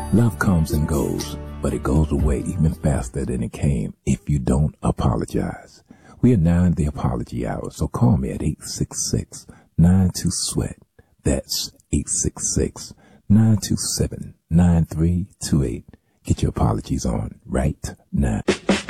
Love comes and goes, but it goes away even faster than it came if you don't apologize. We are now in the apology hour, so call me at 866-92-SWEAT. That's 866-927-9328. Get your apologies on right now.